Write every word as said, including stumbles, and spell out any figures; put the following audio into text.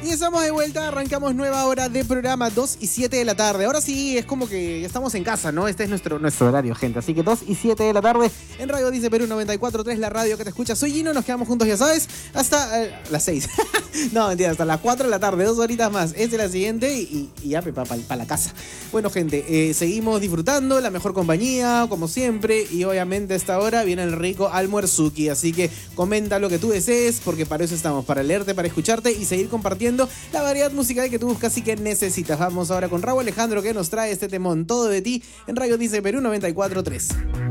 Y estamos de vuelta, arrancamos nueva hora de programa, dos y siete de la tarde. Ahora sí, es como que ya estamos en casa, ¿no? Este es nuestro, nuestro horario, gente. Así que dos y siete de la tarde en Radio Dice Perú noventa y cuatro punto tres, la radio que te escucha. Soy Gino, nos quedamos juntos, ya sabes, hasta eh, las seis. No, mentira, hasta las cuatro de la tarde, dos horitas más. Esta es la siguiente y, y ya, para pa, pa la casa. Bueno, gente, eh, seguimos disfrutando, la mejor compañía, como siempre. Y obviamente a esta hora viene el rico almuerzuki. Así que comenta lo que tú desees, porque para eso estamos, para leerte, para escucharte y seguir compartiendo la variedad musical que tú buscas y que necesitas. Vamos ahora con Raúl Alejandro, que nos trae este temón, Todo de ti, en Radio Dice Perú noventa y cuatro punto tres.